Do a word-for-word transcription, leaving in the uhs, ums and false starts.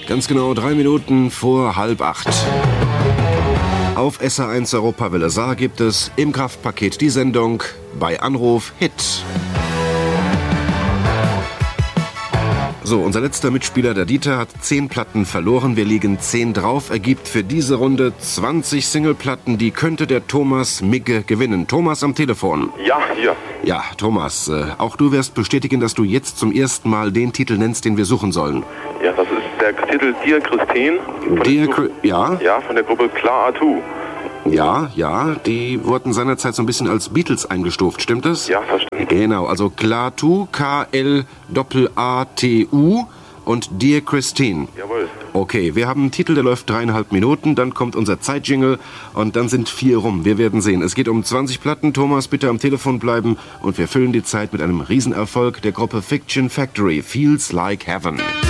Ganz genau drei Minuten vor halb acht. Auf S R eins Europawelle Saar gibt es im Kraftpaket die Sendung bei Anruf Hit. So, unser letzter Mitspieler, der Dieter, hat zehn Platten verloren. Wir liegen zehn drauf. Ergibt für diese Runde zwanzig Singleplatten. Die könnte der Thomas Migge gewinnen. Thomas am Telefon. Ja, hier. Ja, Thomas, äh, auch du wirst bestätigen, dass du jetzt zum ersten Mal den Titel nennst, den wir suchen sollen. Ja, das ist der Titel Dear Christine. Dear Cri- ja? Ja, von der Gruppe Klar Atu. Ja, ja, die wurden seinerzeit so ein bisschen als Beatles eingestuft, stimmt das? Ja, das stimmt. Genau, also Klaatu, K L A T U und Dear Christine. Jawohl. Okay, wir haben einen Titel, der läuft dreieinhalb Minuten, dann kommt unser Zeitjingle und dann sind vier rum. Wir werden sehen. Es geht um zwanzig Platten. Thomas, bitte am Telefon bleiben und wir füllen die Zeit mit einem Riesenerfolg der Gruppe Fiction Factory, Feels Like Heaven.